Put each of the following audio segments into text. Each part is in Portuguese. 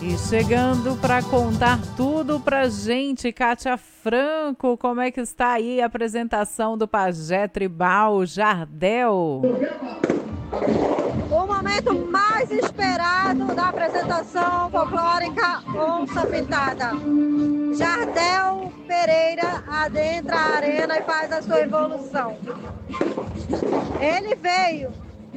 E chegando para contar tudo pra gente, Kátia Franco, como é que está aí a apresentação do pajé tribal Jardel? O momento mais esperado da apresentação folclórica Onça Pintada. Jardel Pereira adentra a arena e faz a sua evolução. Ele veio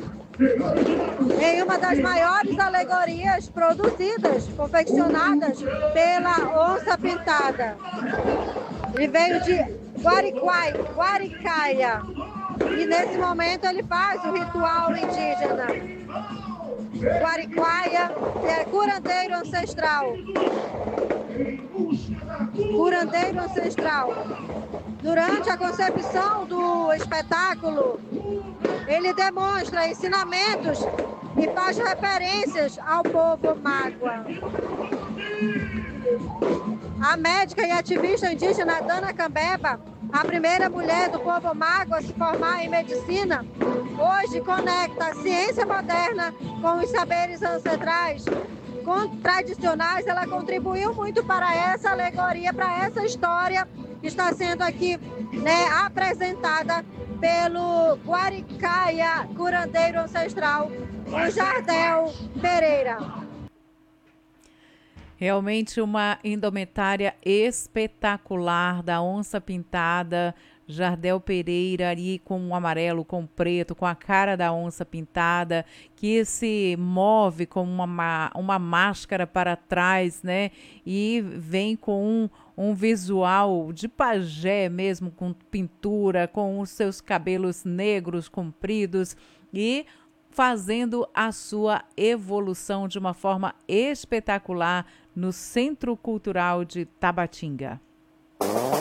em uma das maiores alegorias produzidas, confeccionadas pela Onça Pintada. Ele veio de Guaricaia. E nesse momento ele faz o ritual indígena. Guaricaia é curandeiro ancestral. Curandeiro ancestral. Durante a concepção do espetáculo, ele demonstra ensinamentos e faz referências ao povo mágua. A médica e ativista indígena Dana Cambeba, a primeira mulher do povo mágua a se formar em medicina, hoje conecta a ciência moderna com os saberes ancestrais, tradicionais. Ela contribuiu muito para essa alegoria, para essa história que está sendo aqui, apresentada pelo Guaricaia, curandeiro ancestral, o Jardel Pereira. Realmente uma indumentária espetacular da Onça Pintada, Jardel Pereira ali com o amarelo, com o preto, com a cara da onça pintada, que se move como uma máscara para trás, né? E vem com um visual de pajé mesmo, com pintura, com os seus cabelos negros compridos e fazendo a sua evolução de uma forma espetacular no Centro Cultural de Tabatinga.